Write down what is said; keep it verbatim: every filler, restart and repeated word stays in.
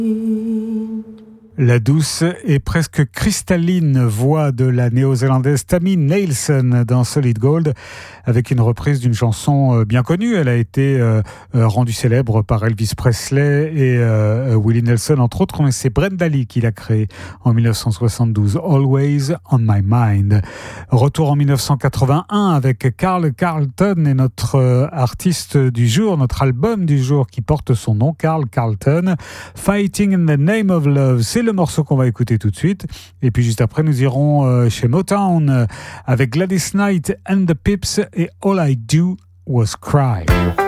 La douce et presque cristalline voix de la néo-zélandaise Tammy Nelson dans Solid Gold, avec une reprise d'une chanson bien connue. Elle a été euh, rendue célèbre par Elvis Presley et euh, Willie Nelson, entre autres, mais c'est Brenda Lee qui l'a créée en dix-neuf cent soixante-douze. Always on my mind. Retour en dix-neuf cent quatre-vingt-un avec Carl Carlton et notre euh, artiste du jour, notre album du jour qui porte son nom, Carl Carlton, Fighting in the Name of Love. C'est le morceau qu'on va écouter tout de suite. Et puis juste après, nous irons euh, chez Motown euh, avec Gladys Knight and the Pips et All I Do Was Cry.